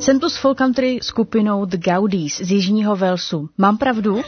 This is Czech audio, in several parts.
Jsem tu s folk country skupinou The Gaudies z Jižního Walesu. Mám pravdu?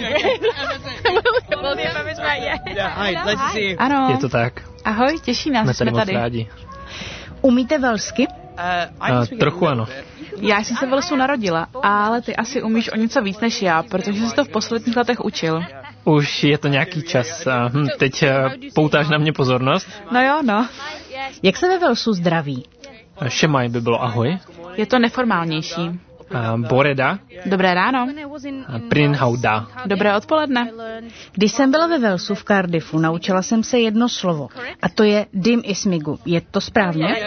Ano. Je to tak. Ahoj, těší nás, jsme tady. Rádi. Umíte walesky? Trochu ano. Já jsem se v Walesu narodila, ale ty asi umíš o něco víc než já, protože jsi to v posledních letech učil. Už je to nějaký čas. Teď poutáš na mě pozornost. No jo, no. Jak se ve Walesu zdraví? Šemaj by bylo ahoj. Je to neformálnější. Boreda. Dobré ráno. Prinhauda. Dobré odpoledne. Když jsem byla ve Walesu v Cardiffu, naučila jsem se jedno slovo. A to je dim ismigu. Je to správně?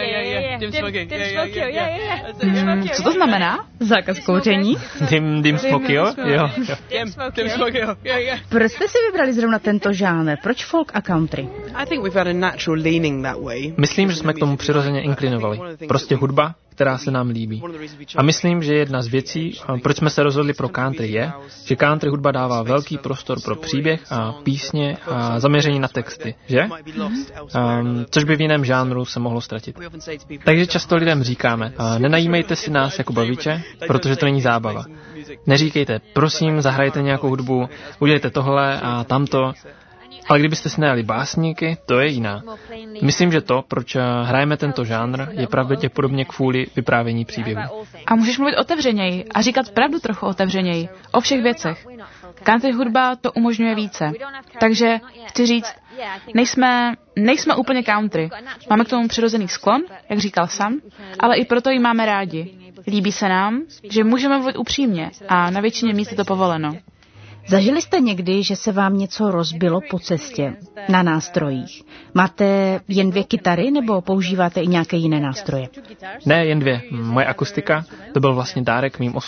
Co to znamená? Zákaz kouření? Dim smokio? Jo. Proč jste si vybrali zrovna tento žánr? Proč folk a country? Myslím, že jsme k tomu přirozeně inklinovali. Prostě hudba, která se nám líbí. A myslím, že jedna z věcí, proč jsme se rozhodli pro country, je, že country hudba dává velký prostor pro příběh a písně a zaměření na texty, že? Což by v jiném žánru se mohlo ztratit. Takže často lidem říkáme, nenajímejte si nás jako baviče, protože to není zábava. Neříkejte, prosím, zahrajte nějakou hudbu, udělejte tohle a tamto. Ale kdybyste si najali básníky, to je jiná. Myslím, že to, proč hrajeme tento žánr, je pravděpodobně kvůli vyprávění příběhu. A můžeš mluvit otevřeněji a říkat pravdu trochu otevřeněji. O všech věcech. Country hudba to umožňuje více. Takže chci říct, nejsme úplně country. Máme k tomu přirozený sklon, jak říkal Sam, ale i proto ji máme rádi. Líbí se nám, že můžeme mluvit upřímně a na většině míst je to povoleno. Zažili jste někdy, že se vám něco rozbilo po cestě na nástrojích? Máte jen 2 kytary nebo používáte i nějaké jiné nástroje? Ne, jen 2. Moje akustika, to byl vlastně dárek mým